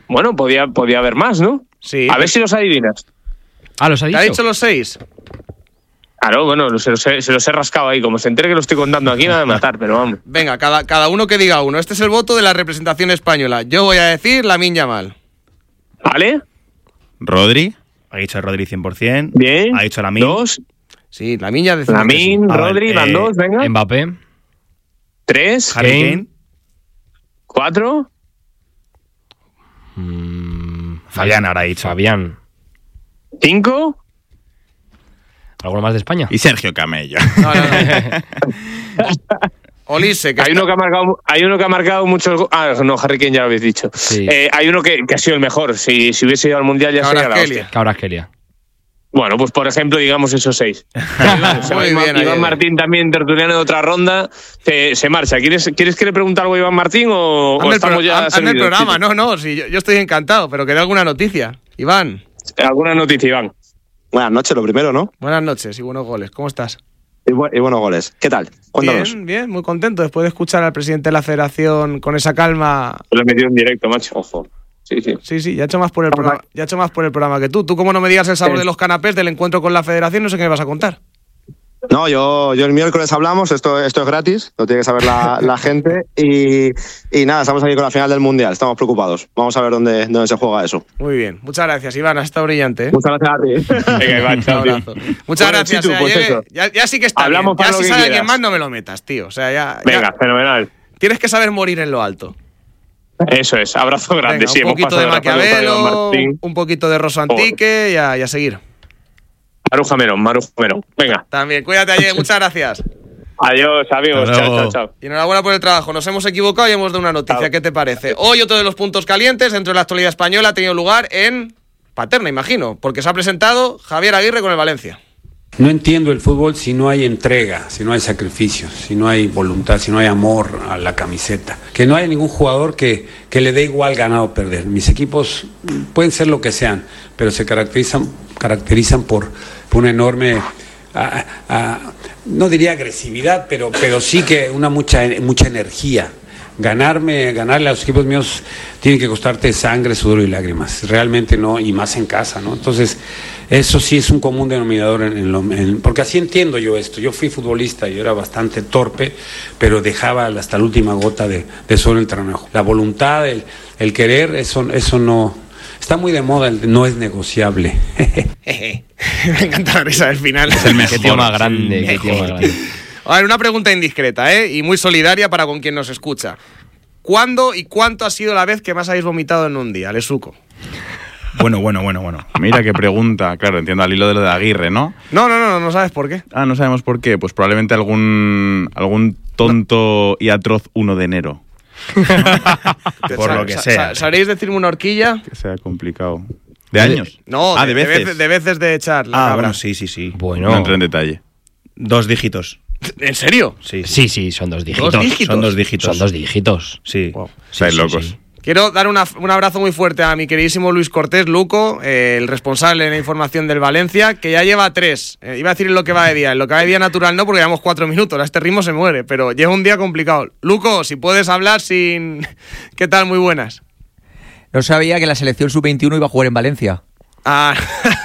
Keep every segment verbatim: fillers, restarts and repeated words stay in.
Bueno, podía, podía haber más, ¿no? Sí. A ver si los adivinas. Ah, ¿los ha dicho? ¿Te ha dicho los seis? Claro, bueno, se los, he, se los he rascado ahí. Como se entere que lo estoy contando aquí, me va a matar, pero vamos. Venga, cada, cada uno que diga uno. Este es el voto de la representación española. Yo voy a decir Lamine Yamal. ¿Vale? Rodri. Ha dicho Rodri cien por ciento. Bien. Ha dicho Lamine. Dos. Sí, Lamine ya decimos que sí. Lamine, A ver, Rodri, eh, van dos, venga. Mbappé. Tres. Harry Kane. Kane. Cuatro. Mm, Fabián ahora ha dicho. Fabián. Cinco. ¿Alguno más de España? Y Sergio Camello. No, no, no. Olise, que Hay está- uno que ha marcado, hay uno que ha marcado muchos go- Ah, no, Harry Kane ya lo habéis dicho. Sí. Eh, hay uno que, que ha sido el mejor. Si, si hubiese ido al Mundial ya sería la Kvaratskhelia. hostia. Kvaratskhelia. Bueno, pues por ejemplo, digamos esos seis. Iván, se va Muy Iván- bien, Iván ayer. Martín también, tertuliano de otra ronda, se, se marcha. ¿Quieres, ¿Quieres que le pregunte algo a Iván Martín o, o Anda el, estamos pro- ya anda el servidos, programa. chicos? No, no, sí, yo, yo estoy encantado, pero que dé alguna noticia. Iván, ¿Alguna noticia, Iván? Buenas noches, lo primero, ¿no? buenas noches y buenos goles. ¿Cómo estás? Y, bu- y buenos goles. ¿Qué tal? Cuéntanos. Bien, bien, muy contento. Después de escuchar al presidente de la federación con esa calma. Lo he metido en directo, macho. Ojo. Sí, sí. Sí, sí, ya he hecho más por el programa, ya he hecho más por el programa que tú. Tú, como no me digas el sabor Eh. de los canapés del encuentro con la federación, no sé qué me vas a contar. No, yo, yo el miércoles hablamos, esto, esto es gratis, lo tiene que saber la, la gente. Y, y nada, estamos aquí con la final del Mundial, estamos preocupados. Vamos a ver dónde, dónde se juega eso. Muy bien, muchas gracias, Iván. Has estado brillante, ¿eh? Muchas gracias a ti. Venga, Iván, Un chao, tío. abrazo. Muchas Bueno, gracias. Chitu, eh, pues ayer, eso. ya, ya sí que está Hablamos bien. para Ya lo si que sale alguien quieras. más, no me lo metas, tío. O sea, ya, ya- Venga, fenomenal. tienes que saber morir en lo alto. Eso es, abrazo grande. Venga, sí, un hemos poquito pasado de la pregunta de Iván Maquiavelo, Martín. un poquito de Rosso Antique y a, y a seguir. Maruja Merón, Maruja Merón. Venga. También, cuídate ayer, muchas gracias. Adiós, amigos. Hasta Chao, luego. chao, chao. Y enhorabuena por el trabajo. Nos hemos equivocado y hemos dado una noticia. Chao. ¿Qué te parece? Hoy otro de los puntos calientes dentro de la actualidad española ha tenido lugar en Paterna, imagino, porque se ha presentado Javier Aguirre con el Valencia. No entiendo el fútbol si no hay entrega, si no hay sacrificio, si no hay voluntad, si no hay amor a la camiseta. Que no haya ningún jugador que, que le dé igual ganar o perder. Mis equipos pueden ser lo que sean, pero se caracterizan, caracterizan por, por una enorme, ah, ah, no diría agresividad, pero, pero sí que una mucha, mucha energía. Ganarme, ganarle a los equipos míos tiene que costarte sangre, sudor y lágrimas. Realmente no, y más en casa, ¿no? Entonces, eso sí es un común denominador, en, en lo, en, porque así entiendo yo esto. Yo fui futbolista, yo era bastante torpe, pero dejaba hasta la última gota de, de sol en el terreno. La voluntad, el, el querer, eso, eso no... Está muy de moda, el no es negociable. Me encanta la risa del final. Es el mejor. Qué tío más grande, qué tío más grande. A ver, una pregunta indiscreta, ¿eh? Y muy solidaria para con quien nos escucha. ¿Cuándo y cuánto ha sido la vez que más habéis vomitado en un día, Lesuco? Bueno, bueno, bueno, bueno. Mira qué pregunta. Claro, entiendo al hilo de lo de Aguirre, ¿no? No, no, no, no sabes por qué. Ah, no sabemos por qué. Pues probablemente algún, algún tonto y atroz uno de enero. Por Sa- lo que sa- sea. sa- ¿Sabréis decirme una horquilla? Que sea complicado. ¿De años? No, Ah, de, de de veces. veces. De veces de echar la Ah, cabra. bueno, sí, sí, sí. Bueno. No entré en detalle. Dos dígitos. ¿En serio? Sí, Sí, sí, son dos dígitos. Dos dígitos. Son dos dígitos. Son dos dígitos. Sí. Wow. Estáis Sí, sí, locos. sí. Quiero dar una- un abrazo muy fuerte a mi queridísimo Luis Cortés, Luco, eh, el responsable de la información del Valencia, que ya lleva tres. Eh, iba a decir en lo que va de día. En lo que va de día natural no, porque llevamos cuatro minutos. A este ritmo se muere, pero lleva un día complicado. Luco, si puedes hablar sin... ¿Qué tal? Muy buenas. No sabía que la selección sub veintiuno iba a jugar en Valencia. Ah,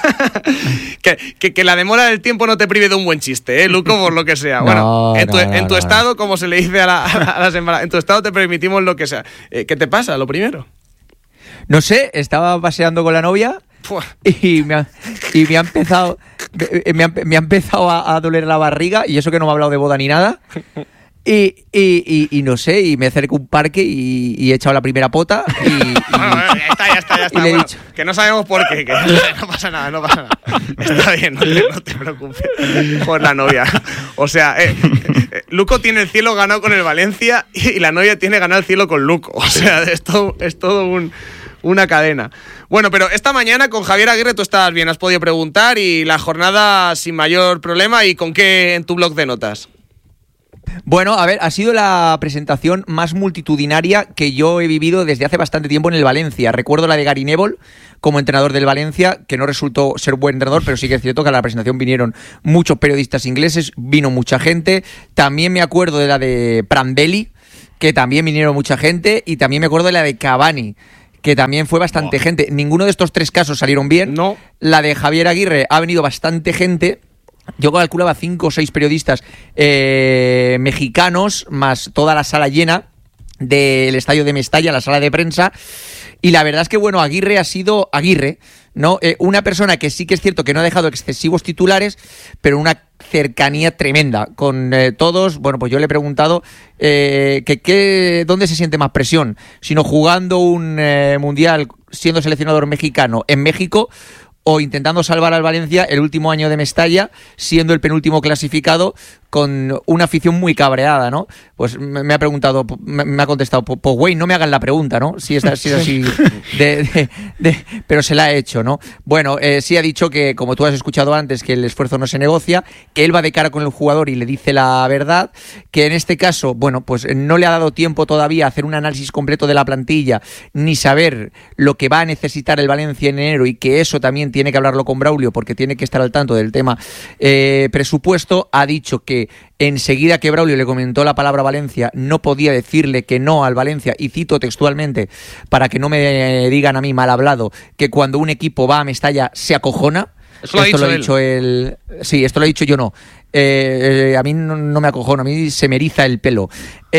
que, que, que la demora del tiempo no te prive de un buen chiste, ¿eh, Luco? Por lo que sea. Bueno, No, en tu, no, en no, tu no. estado, como se le dice a, la- a las embarazadas, en tu estado te permitimos lo que sea. Eh, ¿Qué te pasa, lo primero? No sé, estaba paseando con la novia Pua. y me ha, y me ha empezado me ha, me ha empezado a, a doler la barriga, y eso que no me ha hablado de boda ni nada. Y, y, y, y no sé, y me acerco a un parque y, y he echado la primera pota y, y- Bueno, bueno, ya está, ya está, ya está. Y le he Bueno, dicho. que no sabemos por qué, que no pasa nada, no pasa nada. Está bien, no te, no te preocupes por la novia. O sea, eh, eh, Luco tiene el cielo ganado con el Valencia y la novia tiene ganado el cielo con Luco. O sea, es todo, es todo un, una cadena. Bueno, pero esta mañana con Javier Aguirre tú estabas bien, has podido preguntar, y la jornada sin mayor problema. ¿Y con qué en tu blog de notas? Bueno, a ver, ha sido la presentación más multitudinaria que yo he vivido desde hace bastante tiempo en el Valencia. Recuerdo la de Gary Neville como entrenador del Valencia, que no resultó ser buen entrenador, pero sí que es cierto que a la presentación vinieron muchos periodistas ingleses, vino mucha gente. También me acuerdo de la de Prandelli, que también vinieron mucha gente, y también me acuerdo de la de Cavani, que también fue bastante oh. gente. Ninguno de estos tres casos salieron bien. No. La de Javier Aguirre ha venido bastante gente. Yo calculaba cinco o seis periodistas eh, mexicanos, más toda la sala llena del estadio de Mestalla, la sala de prensa. Y la verdad es que, bueno, Aguirre ha sido Aguirre, ¿no? Eh, una persona que sí que es cierto que no ha dejado excesivos titulares, pero una cercanía tremenda con eh, todos. Bueno, pues yo le he preguntado eh, que, que dónde se siente más presión, sino jugando un eh, mundial siendo seleccionador mexicano en México, o intentando salvar al Valencia el último año de Mestalla, siendo el penúltimo clasificado, con una afición muy cabreada, ¿no? Pues me ha preguntado, me ha contestado, pues güey, no me hagan la pregunta, ¿no? Si es, si es así, de, de, de, pero se la ha hecho, ¿no? Bueno, eh, sí ha dicho que, como tú has escuchado antes, que el esfuerzo no se negocia, que él va de cara con el jugador y le dice la verdad, que en este caso, bueno, pues no le ha dado tiempo todavía a hacer un análisis completo de la plantilla, ni saber lo que va a necesitar el Valencia en enero, y que eso también tiene que hablarlo con Braulio, porque tiene que estar al tanto del tema eh, presupuesto. Ha dicho que enseguida que Braulio le comentó la palabra Valencia, no podía decirle que no al Valencia, y cito textualmente, para que no me digan a mí mal hablado, que cuando un equipo va a Mestalla se acojona. Eso lo esto ha dicho, lo ha dicho él. él. Sí, esto lo he dicho yo, no. Eh, eh, a mí no, no me acojona, a mí se me eriza el pelo.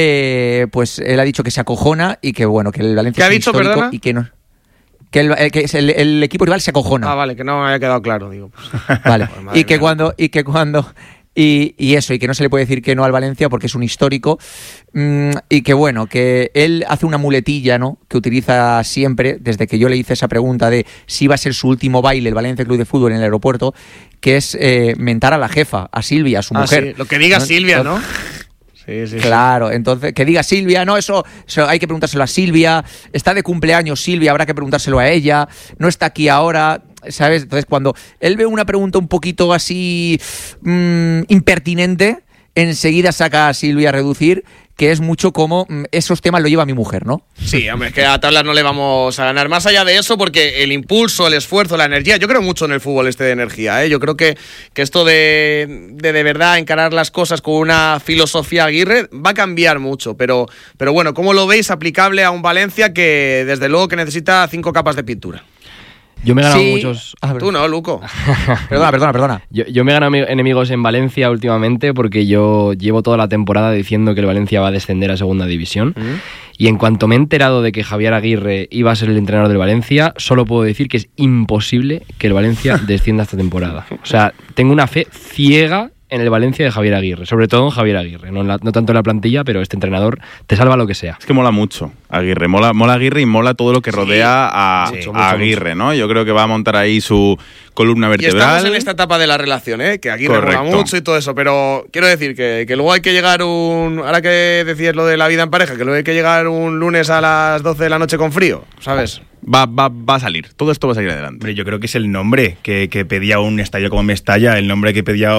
Eh, pues él ha dicho que se acojona y que, bueno, que el Valencia ¿Qué ha es dicho, histórico, perdona? y que no... Que, el, que el, el equipo rival se acojona. Ah, vale, que no me había quedado claro, digo. Pues. Vale. Pues, y que mía. cuando y que cuando y, y eso, y que no se le puede decir que no al Valencia porque es un histórico, mmm, y que bueno, que él hace una muletilla, ¿no?, que utiliza siempre desde que yo le hice esa pregunta de si iba a ser su último baile el Valencia Club de Fútbol en el aeropuerto, que es eh, mentar a la jefa, a Silvia, a su Ah, mujer. sí. Lo que diga ¿no? Silvia, ¿no? Sí, sí, claro, sí. Entonces, que diga Silvia, no, eso, eso hay que preguntárselo a Silvia, está de cumpleaños Silvia, habrá que preguntárselo a ella, no está aquí ahora, ¿sabes? Entonces, cuando él ve una pregunta un poquito así mmm, impertinente, enseguida saca a Silvia a reducir, que es mucho como mmm, esos temas lo lleva mi mujer, ¿no? Sí, hombre, es que a tablas no le vamos a ganar. Más allá de eso, porque el impulso, el esfuerzo, la energía, yo creo mucho en el fútbol este de energía, ¿eh? Yo creo que, que esto de, de de verdad encarar las cosas con una filosofía Aguirre va a cambiar mucho, pero, pero bueno, ¿cómo lo veis aplicable a un Valencia que desde luego que necesita cinco capas de pintura? Yo me he ganado Sí. muchos... Ah, Tú no, Luco. Perdona, perdona, perdona. Yo, yo me he ganado enemigos en Valencia últimamente porque yo llevo toda la temporada diciendo que el Valencia va a descender a segunda división. ¿Mm? Y en cuanto me he enterado de que Javier Aguirre iba a ser el entrenador del Valencia, solo puedo decir que es imposible que el Valencia descienda esta temporada. O sea, tengo una fe ciega en el Valencia de Javier Aguirre, sobre todo en Javier Aguirre, no, en la, no tanto en la plantilla, pero este entrenador te salva lo que sea. Es que mola mucho Aguirre, mola, mola Aguirre y mola todo lo que rodea a, mucho, a mucho, Aguirre, ¿no? Yo creo que va a montar ahí su columna Y vertebral. estamos en esta etapa de la relación, ¿eh? Que Aguirre mola Correcto. mucho y todo eso, pero quiero decir que, que luego hay que llegar un... Ahora que decías lo de la vida en pareja, que luego hay que llegar un lunes a las doce de la noche con frío, ¿sabes? Va, va, va a salir, todo esto va a salir adelante. Hombre, yo creo que es el nombre que, que pedía un estadio como Mestalla, el nombre que pedía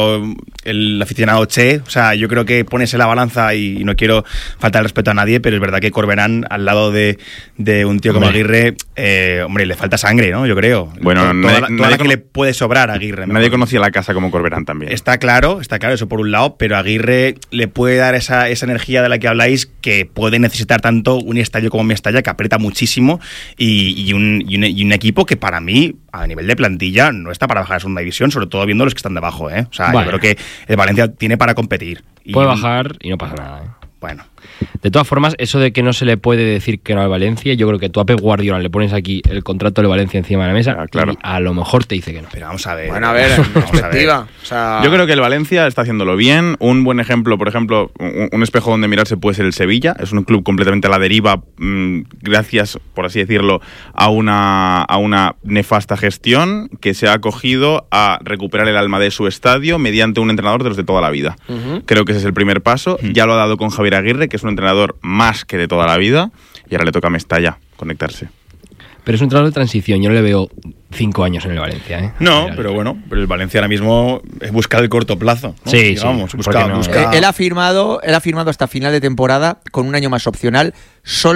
el aficionado Che. O sea, yo creo que pones en la balanza, y, y no quiero faltar el respeto a nadie, pero es verdad que Corberán, al lado de, de un tío como Hombre. Aguirre, eh, hombre, le falta sangre, ¿no? Yo creo. Bueno, toda, nadie- la, toda nadie la que cono- le puede sobrar a Aguirre. Nadie mejor. conocía la casa como Corberán también. Está claro, está claro, eso por un lado, pero Aguirre le puede dar esa, esa energía de la que habláis, que puede necesitar tanto un estadio como Mestalla, que aprieta muchísimo, y, y, un, y, un, y un equipo que para mí, a nivel de plantilla, no está para bajar a segunda división, sobre todo viendo los que están debajo, ¿eh? O sea, Bueno. yo creo que el Valencia tiene para competir. Y, Puede bajar y no pasa nada, ¿eh? Bueno, De todas formas, eso de que no se le puede decir que no al Valencia, yo creo que tú a Pep Guardiola le pones aquí el contrato del Valencia encima de la mesa, Ah, claro. y a lo mejor te dice que no. pero vamos a ver. Bueno, a ver, en vamos a ver. perspectiva. O sea, Yo creo que el Valencia está haciéndolo bien. Un buen ejemplo, por ejemplo, un, un espejo donde mirarse puede ser el Sevilla. Es un club completamente a la deriva, mmm, gracias, por así decirlo, a una, a una nefasta gestión que se ha acogido a recuperar el alma de su estadio mediante un entrenador de los de toda la vida. Ujú. Creo que ese es el primer paso. Ya lo ha dado con Javier Aguirre, que es un entrenador más que de toda la vida. Y ahora le toca a Mestalla conectarse. Pero es un entrenador de transición, yo no le veo cinco años en el Valencia, ¿eh? No, Mira, pero bueno, pero el Valencia ahora mismo es buscar el corto plazo, ¿no? Sí, Digamos, sí, busca, ¿por qué no? busca- Eh, él ha firmado, él ha firmado hasta final de temporada con un año más opcional, solo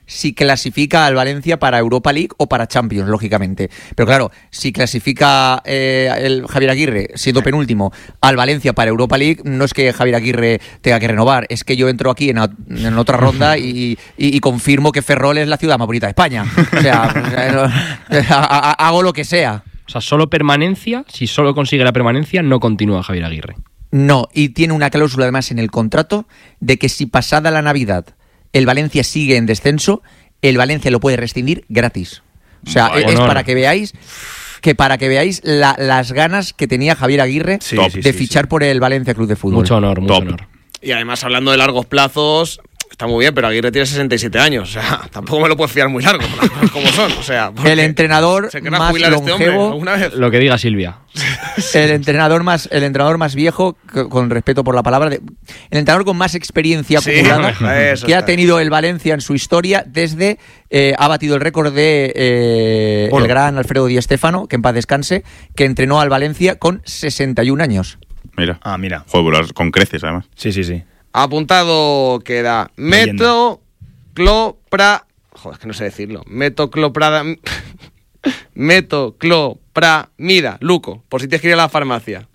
si clasifica al Valencia para Europa League o para Champions, lógicamente. Pero claro, si clasifica eh, el Javier Aguirre, siendo penúltimo, al Valencia para Europa League, no es que Javier Aguirre tenga que renovar, es que yo entro aquí en, a, en otra ronda y, y, y confirmo que Ferrol es la ciudad más bonita de España. O sea, o sea no, a, a, hago lo que sea. O sea, solo permanencia, si solo consigue la permanencia, no continúa Javier Aguirre. No, y tiene una cláusula además en el contrato de que si pasada la Navidad el Valencia sigue en descenso, el Valencia lo puede rescindir gratis. O sea, Vaya, es honor. para que veáis que para que veáis la, las ganas que tenía Javier Aguirre Sí, de sí, sí, fichar sí. por el Valencia Club de Fútbol. Mucho honor, mucho Top. honor. Y además, hablando de largos plazos, está muy bien, pero Aguirre tiene sesenta y siete años. O sea, tampoco me lo puedes fiar muy largo, las cosas como son. O sea, porque El entrenador ¿se querrá más jubilar este hombre longevo, alguna vez? Lo que diga Silvia. el entrenador más, el entrenador más viejo, c- con respeto por la palabra, de- el entrenador con más experiencia Sí, acumulada eso que ha está. tenido el Valencia en su historia desde eh, ha batido el récord de eh, Bueno. el gran Alfredo Di Stéfano, que en paz descanse, que entrenó al Valencia con sesenta y un años. Mira. Ah, mira. Joder, con creces, además. Sí, sí, sí. Apuntado queda Leyenda. metoclopra... Joder, es que no sé decirlo. Metocloprada... Metoclopramida. Luco, por si tienes que ir a la farmacia.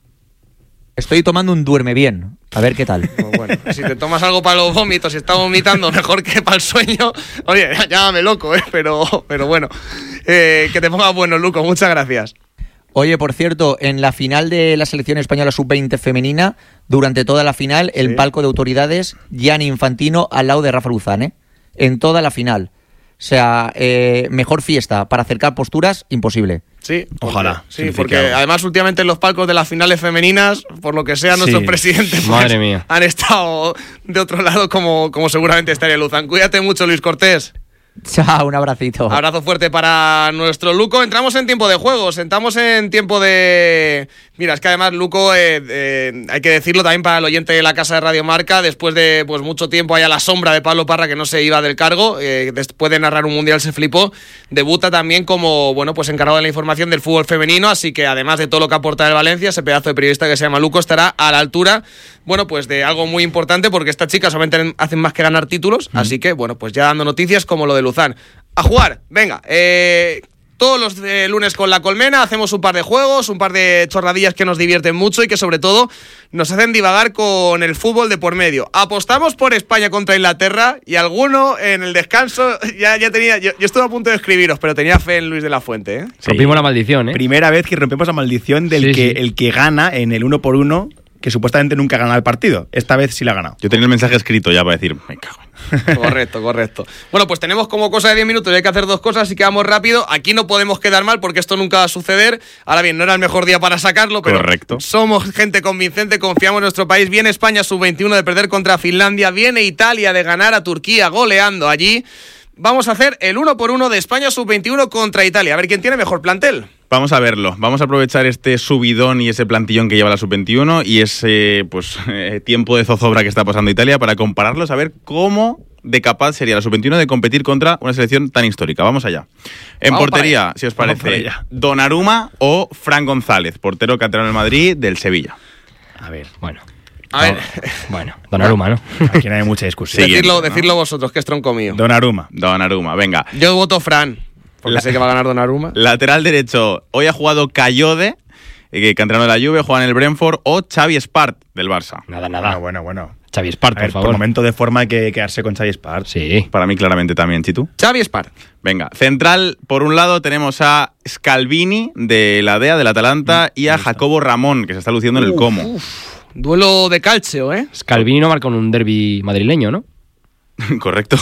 Estoy tomando un duerme bien. A ver qué tal. Pues bueno, si te tomas algo para los vómitos y estás vomitando mejor que para el sueño, oye, llámame loco, ¿eh? Pero, pero bueno, eh, que te pongas bueno, Luco, muchas gracias. Oye, por cierto, en la final de la selección española sub veinte femenina, durante toda la final, el Sí. palco de autoridades, Gianni Infantino al lado de Rafa Luzán, ¿eh? En toda la final. O sea, eh, mejor fiesta para acercar posturas, imposible. Sí, porque- Ojalá, Sí, signifique porque algo. además últimamente en los palcos de las finales femeninas, por lo que sea, nuestros Sí. presidentes pues, Madre mía. han estado de otro lado como, como seguramente estaría Luzán. Cuídate mucho, Luis Cortés. Chao, un abracito. Abrazo fuerte para nuestro Luco. Entramos en tiempo de juego, entramos en tiempo de... Mira, es que además Luco, eh, eh, hay que decirlo también para el oyente de la Casa de Radio Marca, después de pues mucho tiempo ahí a la sombra de Pablo Parra, que no se iba del cargo, eh, después de narrar un Mundial se flipó, debuta también como, bueno, pues encargado de la información del fútbol femenino, así que además de todo lo que aporta el Valencia, ese pedazo de periodista que se llama Luco estará a la altura, bueno, pues de algo muy importante, porque estas chicas solamente hacen más que ganar títulos, así que, bueno, pues ya dando noticias como lo de Luzán. A jugar, venga, eh... Todos los eh, lunes con La Colmena hacemos un par de juegos, un par de chorradillas que nos divierten mucho y que sobre todo nos hacen divagar con el fútbol de por medio. Apostamos por España contra Inglaterra y alguno en el descanso ya, ya tenía... Yo, yo estuve a punto de escribiros, pero tenía fe en Luis de la Fuente, ¿eh? Sí. Rompimos la maldición, ¿eh? Primera vez que rompemos la maldición del Sí, que sí. el que gana en el uno por uno, que supuestamente nunca gana el partido. Esta vez sí la ha ganado. Yo tenía el mensaje escrito ya para decir, me cago en... Correcto, correcto. Bueno, pues tenemos como cosa de diez minutos y hay que hacer dos cosas, así que vamos rápido. Aquí no podemos quedar mal porque esto nunca va a suceder. Ahora bien, no era el mejor día para sacarlo, pero Correcto. somos gente convincente, confiamos en nuestro país. Viene España sub veintiuno de perder contra Finlandia, viene Italia de ganar a Turquía goleando allí. Vamos a hacer el uno por uno de España sub veintiuno contra Italia. A ver quién tiene mejor plantel. Vamos a verlo. Vamos a aprovechar este subidón y ese plantillón que lleva la sub veintiuno y ese pues eh, tiempo de zozobra que está pasando Italia para compararlos, a ver cómo de capaz sería la sub veintiuno de competir contra una selección tan histórica. Vamos allá. En Vamos portería, si os Vamos para parece, allá. Donnarumma o Fran González, portero canterano del Madrid del Sevilla. A ver, Bueno. A ver, Bueno, Donnarumma, ¿no? aquí no hay mucha discusión. Siguiente, decidlo, ¿no? decidlo vosotros, que es tronco mío. Donnarumma. Donnarumma, venga. Yo voto Fran, porque La- sé que va a ganar Donnarumma. Lateral derecho, hoy ha jugado Cayode, eh, canterano de la Juve, juega en el Brentford, o Xavi Espart del Barça. Nada, nada. Bueno, bueno, bueno. Xavi Espart, A por ver, por favor. momento de forma hay que quedarse con Xavi Espart. Sí. Para mí claramente también, Chitu. Xavi Espart. Venga, central, por un lado tenemos a Scalvini de la D E A, del Atalanta, y a Jacobo Ramón, que se está luciendo en el Como. Duelo de calcio, ¿eh? Scalvini no marcó en un derbi madrileño, ¿no? Correcto,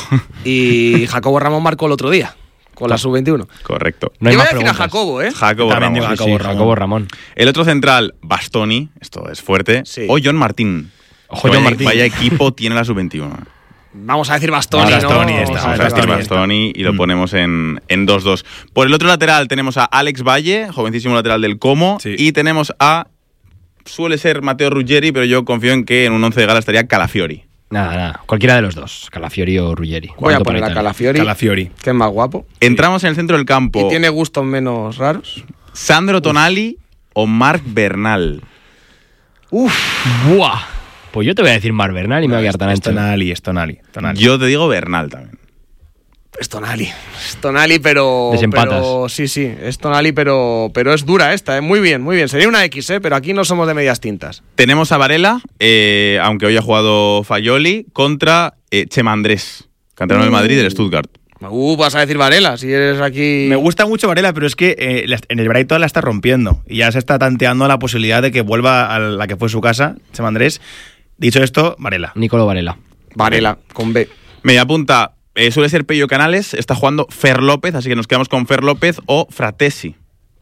Y Jacobo Ramón marcó el otro día, con la sub veintiuno. correcto. No hay Yo voy más a decir a preguntas. Jacobo, ¿eh? Jacobo También Ramón. digo Sí, Jacobo sí, Ramón. Jacobo Ramón. El otro central, Bastoni, esto es fuerte, Sí. o John Martín. Ojo, Que John vaya, Martín. vaya equipo tiene la sub veintiuno. Vamos a decir Bastoni, Vale, ¿no? Bastoni está, Vamos a Vamos decir a decir Bastoni está. Bastoni y lo Mm. ponemos en, en dos dos. Por el otro lateral tenemos a Alex Valle, jovencísimo lateral del Como, Sí. y tenemos a, suele ser Matteo Ruggeri, pero yo confío en que en un once de gala estaría Calafiori. Nada, nada. Cualquiera de los dos. Calafiori o Ruggeri. Voy a Voto para poner a Italia. Calafiori, Calafiori. que es más guapo. Entramos en el centro del campo. Y tiene gustos menos raros. Sandro Tonali o Marc Bernal. ¡Buah! Pues yo te voy a decir Mar Bernal y me voy a quedar tan Es ancho. Tonali, es Tonali. Tonali. Yo te digo Bernal también. Es Tonali, es Tonali, pero... Desempatas. pero sí, sí, es Tonali, pero, pero es dura esta, ¿eh? Muy bien, muy bien. Sería una X, ¿eh? Pero aquí no somos de medias tintas. Tenemos a Varela, eh, aunque hoy ha jugado Fayoli, contra eh, Chema Andrés, canterano del Madrid y del Stuttgart. Uh, vas a decir Varela, si eres aquí... Me gusta mucho Varela, pero es que eh, en el Brighton la está rompiendo. Y ya se está tanteando la posibilidad de que vuelva a la que fue su casa, Chema Andrés. Dicho esto, Varela. Nicolo Varela. Varela, con B. Me apunta, eh, suele ser Pello Canales, está jugando Fer López, así que nos quedamos con Fer López o Fratesi.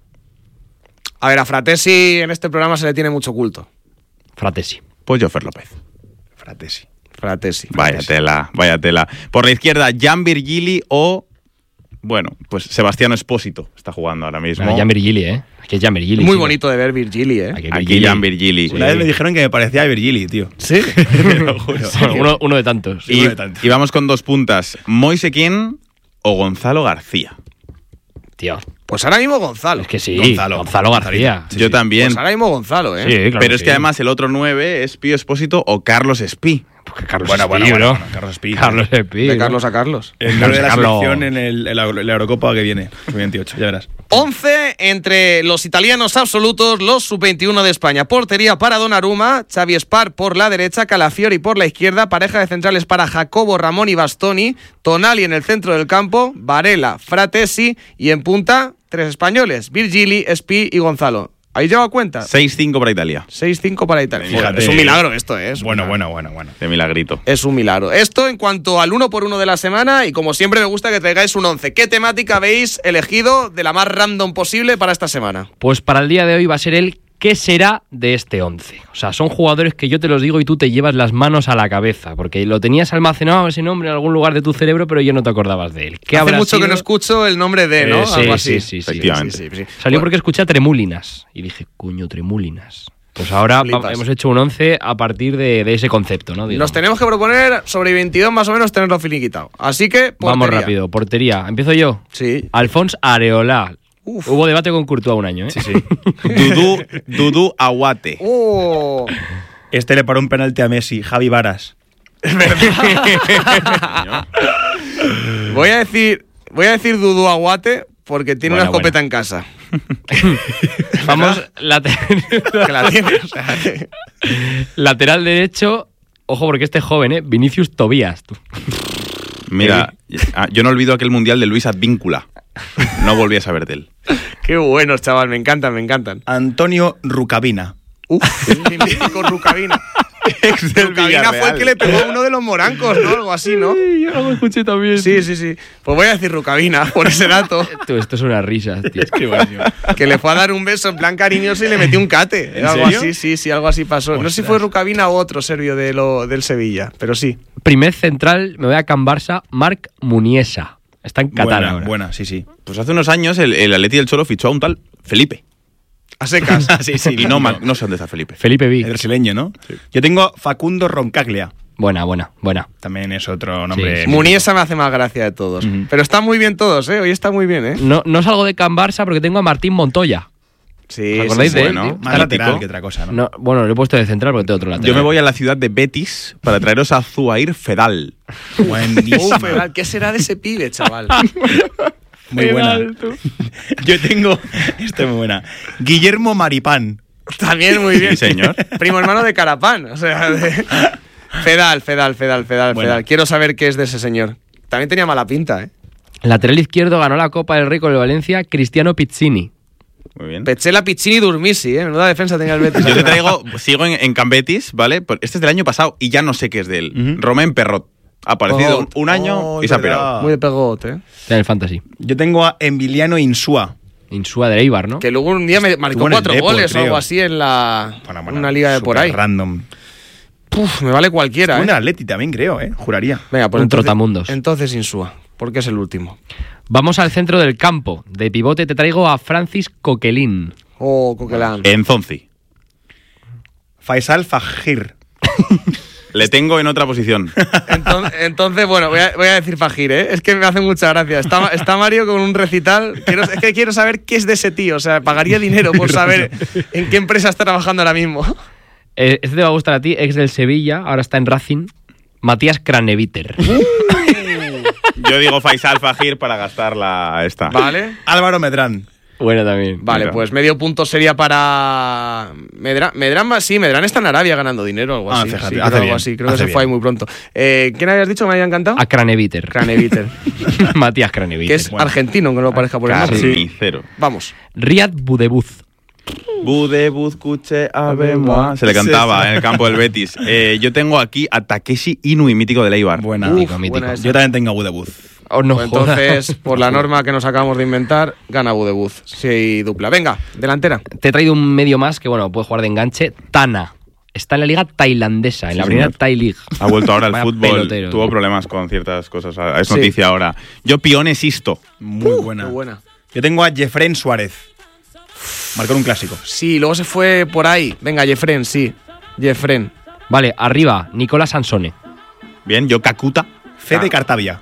A ver, a Fratesi en este programa se le tiene mucho culto. Fratesi. Pues yo Fer López. Fratesi. Fratesi. Vaya tela, vaya tela. Por la izquierda, Jan Virgili o... Bueno, pues Sebastiano Espósito está jugando ahora mismo. Bueno, Jan Virgili, ¿eh? Aquí es Jan Virgili. Muy sí, bonito de ver Virgili, ¿eh? Aquí, Aquí Jan Virgili. Una vez me dijeron que me parecía a Virgili, tío. Sí. Te lo juro. Bueno, uno, uno de tantos. Sí. Y, uno de tantos. y vamos con dos puntas, Moise Kean o Gonzalo García. Tío, Pues ahora mismo Gonzalo. es que sí. Gonzalo. Gonzalo, García. Sí, yo sí. también. Pues ahora mismo Gonzalo, ¿eh? Sí, claro Pero es sí. que además el otro nueve es Pío Espósito o Carlos Espí. Porque Carlos Bueno, Espí, bueno, bueno, bro. bueno, Carlos Espí. Carlos Espí. De bro. Carlos a Carlos. El nombre de la Carlos. selección en, el, en la, en la Eurocopa que viene, sub veintiocho, ya verás. once entre los italianos absolutos, los sub veintiuno de España. Portería para Donnarumma, Xavi Spar por la derecha, Calafiori por la izquierda, pareja de centrales para Jacobo, Ramón y Bastoni, Tonali en el centro del campo, Varela, Fratesi y en punta, tres españoles, Virgili, Espí y Gonzalo. ¿Habéis llevado cuenta? seis cinco para Italia. seis cinco para Italia. Fíjate. Joder, es un milagro esto, ¿eh? Es un Bueno, milagro. bueno, bueno, bueno. De milagrito. Es un milagro. Esto en cuanto al uno por uno de la semana y como siempre me gusta que traigáis un once. ¿Qué temática habéis elegido de la más random posible para esta semana? Pues para el día de hoy va a ser el ¿qué será de este once? O sea, son jugadores que yo te los digo y tú te llevas las manos a la cabeza, porque lo tenías almacenado ese nombre en algún lugar de tu cerebro, pero yo no te acordabas de él. ¿Qué Hace habrá mucho que sido? no escucho el nombre de, ¿no? Eh, sí, Algo así. sí, sí, sí. Efectivamente. Sí, sí, sí. Salió Bueno, porque escuché a Tremúlinas y dije, coño, Tremúlinas. Pues ahora Flipas. va- hemos hecho un once a partir de, de ese concepto, ¿no? Digamos. Nos tenemos que proponer sobre veintidós más o menos tenerlo finiquitado. Así que, portería. Vamos rápido. Portería. Empiezo yo. Sí. Alphonse Areola. Uf. Hubo debate con Courtois un año, ¿eh? Sí, sí. Dudú, Dudú Aguate. Oh. Este le paró un penalti a Messi, Javi Varas. Voy a decir, voy a decir Dudu Aguate porque tiene Buena, una escopeta buena. en casa. Vamos, late- Que la tiene. O sea, lateral derecho. Ojo, porque este es joven, ¿eh? Vinicius Tobías. Tú. Mira, ah, yo no olvido aquel mundial de Luis Advíncula. No volví a saber de él. qué buenos, chaval. Me encantan, me encantan. Antonio Rucabina. Uf, el mítico Rucabina. Ex del Rucabina fue el Villarreal. que le pegó a uno de los morancos, ¿no? Algo así, ¿no? yo lo escuché también. Sí, sí, sí. Pues voy a decir Rucabina por ese dato. Tú, esto es una risa, tío. Que le fue a dar un beso en plan cariñoso y le metió un cate. ¿En Algo serio? así, sí, sí, algo así pasó. No sé si fue Rucabina o otro serbio de lo, del Sevilla, pero sí. Primer central, me voy a Can Barça, Marc Muniesa. Está en Qatar buena, ahora. buena, sí, sí. Pues hace unos años el, el Atleti del Cholo fichó a un tal Felipe. A secas. sí, sí. Y no, ma- no sé dónde está Felipe. Felipe El Vi. brasileño, ¿no? Yo tengo Facundo Roncaglia. Buena, buena, buena. También es otro nombre. Sí. Muniesa me hace más gracia de todos. Ujú. Pero están muy bien todos, ¿eh? Hoy está muy bien, ¿eh? No, no salgo de Can Barça porque tengo a Martín Montoya. Sí, ¿Os acordáis sí, de sí. él, bueno. tío? Más Mítico. lateral que otra cosa, ¿no? No, bueno, lo he puesto de central porque tengo otro lateral. Yo me voy a la ciudad de Betis para traeros a Zuair Fedal. Buenísimo. Uf, Fedal, ¿qué será de ese pibe, chaval? Muy buena. Yo tengo. Esta es muy buena. Guillermo Maripán. También muy bien. Sí, señor. Primo hermano de Carapán. O sea, de... Fedal, Fedal, Fedal, Fedal, Bueno. Fedal. Quiero saber qué es de ese señor. También tenía mala pinta, ¿eh? Lateral izquierdo ganó la Copa del Rey con el Valencia, Cristiano Pizzini. Muy bien. Pechela, Piccini, Durmisi, ¿eh? Menuda defensa tenía el Betis. Yo te traigo, sigo en, en Can Betis, ¿vale? Pues este es del año pasado y ya no sé qué es de él. Ujú. Romén Perrot. Ha aparecido Perrot. un año Oh, y se ha es verdad. pirado. Muy de pegote, ¿eh? Está en el Fantasy. Yo tengo a Emiliano Insúa. Insúa de Eibar, ¿no? Que luego un día me marcó Estuvo en el cuatro Depor, goles o creo. algo así en la Bueno, bueno, una liga de por súper ahí. Random. Puf, me vale cualquiera, Un ¿eh? Atleti también, creo, ¿eh? Juraría. Venga, pues Un entonces, trotamundos. Entonces Insúa, porque es el último. Vamos al centro del campo. De pivote te traigo a Francis Coquelin. Oh, Coquelin. En Zonzi. Faisal Fajir. Le tengo en otra posición. Entonces, entonces, bueno, voy a, voy a decir Fajir, ¿eh? Es que me hace mucha gracia. Está, está Mario con un recital. Quiero, es que quiero saber qué es de ese tío. O sea, pagaría dinero por saber en qué empresa está trabajando ahora mismo. Eh, este te va a gustar a ti, ex del Sevilla, ahora está en Racing. Matías Craneviter. Yo digo Faisal Fajir para gastar la esta. Vale. Álvaro Medrán. Bueno, también. Vale, Mira. pues medio punto sería para Medrán. Medrán, sí, Medrán está en Arabia ganando dinero o algo Ah, así. fíjate, Sí, creo hace algo bien, así. Creo que hace se fue ahí bien. muy pronto. Eh, ¿Quién habías dicho que me había encantado? A Craneviter. Craneviter, Matías que Craneviter. es argentino, aunque no lo parezca por el nombre. Carnicero. Vamos. Riyad Budebuz. Bude, Buzcuche, Abema. Se le cantaba en el campo del Betis. Eh, yo tengo aquí a Takeshi Inui, mítico del Eibar. Buena. Uf, Mítico, mítico. buena esa. Yo también tengo a Budebuz. Oh, no Pues jodas. entonces, por la norma que nos acabamos de inventar, gana Budebuz. Sí, dupla. Venga, delantera. Te he traído un medio más que, bueno, puede jugar de enganche. Tana. Está en la liga tailandesa, en Sí, la primera señor. Thai League. Ha vuelto ahora al Vaya fútbol. pelotero, Tuvo tío. problemas con ciertas cosas. Es Sí. noticia ahora. Yo, Pione Sisto. Muy Uh, buena. qué buena. Yo tengo a Jefren Suárez. Marcó un clásico. Sí, luego se fue por ahí. Venga, Jefren, sí. Jefren. Vale, arriba, Nicolás Sansone. Bien, yo, Kakuta. Fede Cartavia.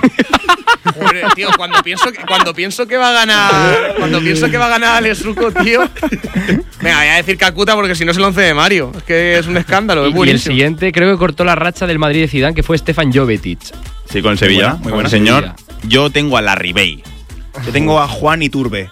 Joder, tío, cuando pienso que, cuando pienso que va a ganar. Cuando pienso que va a ganar Alex Ruco, tío. Venga, voy a decir Kakuta porque si no es el once de Mario. Es que es un escándalo, Y, es y el buenísimo. siguiente creo que cortó la racha del Madrid de Zidane, que fue Stefan Jovetic. Sí, con el Sevilla. buena, muy Con buena. el señor. Sevilla. Yo tengo a la Ribey. Yo tengo a Juan Iturbe.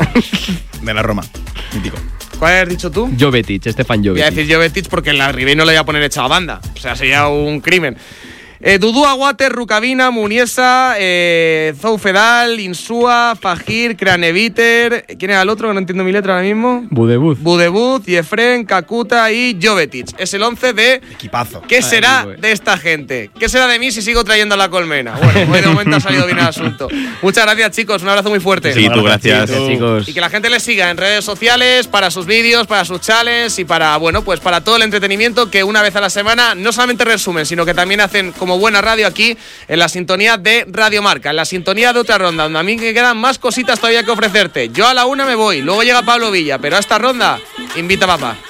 De la Roma. Mítico. ¿Cuál has dicho tú? Jovetic, Stefan Voy a Jovetic. decir Jovetic porque en la Ribey no le voy a poner echado a banda. O sea, sería un crimen. Eh, Dudu Aguater, Rukavina, Muniesa, eh, Zoufedal, Insúa, Fajir, Craneviter. ¿Quién era el otro? Que no entiendo mi letra ahora mismo. Budebuz. Budebuz, Jefren, Kakuta y Jovetic. Es el once de. Equipazo. ¿Qué será equipo, eh. de esta gente? ¿Qué será de mí si sigo trayendo a la colmena? Bueno, hoy de momento ha salido bien el asunto. Muchas gracias, chicos. Un abrazo muy fuerte. Sí, tú, gracias. Gracias, chicos. Y que la gente les siga en redes sociales para sus vídeos, para sus challenges y para, bueno, pues para todo el entretenimiento que una vez a la semana no solamente resumen, sino que también hacen como buena radio aquí en la sintonía de Radio Marca, en la sintonía de Otra Ronda, donde a mí me quedan más cositas todavía que ofrecerte. Yo a la una me voy, luego llega Pablo Villa, pero a esta ronda invita a papá.